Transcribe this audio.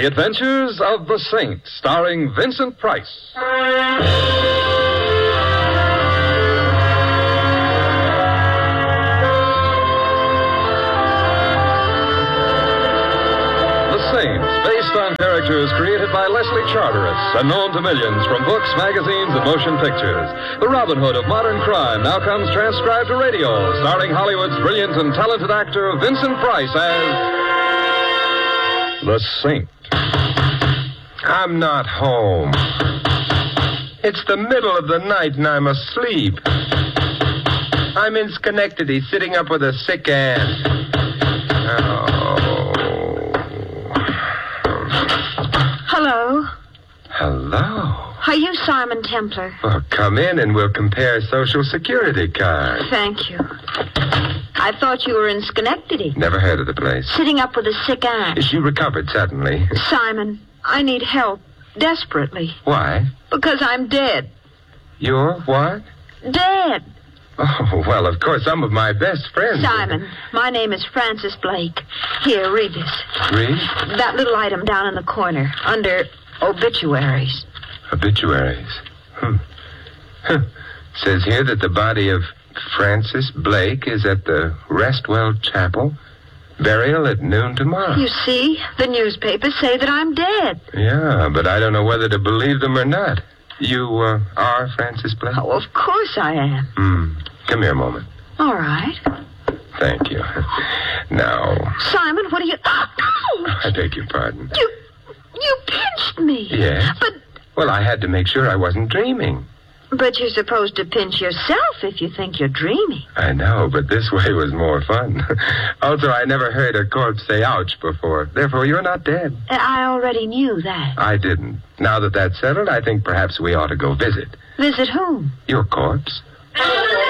The Adventures of the Saint, starring Vincent Price. Based on characters created by Leslie Charteris and known to millions from books, magazines, and motion pictures. The Robin Hood of modern crime now comes transcribed to radio, starring Hollywood's brilliant and talented actor Vincent Price as the Saint. I'm not home. It's the middle of the night and I'm asleep. I'm in Schenectady, sitting up with a sick aunt. Hello. Hello. Are you Simon Templar? Well, come in and we'll compare Social Security cards. Thank you. I thought you were in Schenectady. Never heard of the place. Sitting up with a sick aunt. She recovered suddenly. Simon, I need help. Desperately. Why? Because I'm dead. You're what? Dead. Oh, well, of course, some of my best friends. Simon, my name is Frances Blake. Here, read this. Read? That little item down in the corner, under obituaries. Obituaries? Says here that the body of Frances Blake is at the Restwell Chapel. Burial at noon tomorrow. You see, the newspapers say that I'm dead. Yeah, but I don't know whether to believe them or not. You are Frances Blake? Oh, of course I am. Come here a moment. All right. Thank you. Now... Simon, what are you... I beg your pardon. You pinched me. Yes? But... Well, I had to make sure I wasn't dreaming. But you're supposed to pinch yourself if you think you're dreaming. I know, but this way was more fun. Also, I never heard a corpse say ouch before. Therefore, you're not dead. I already knew that. I didn't. Now that that's settled, I think perhaps we ought to go visit. Visit whom? Your corpse.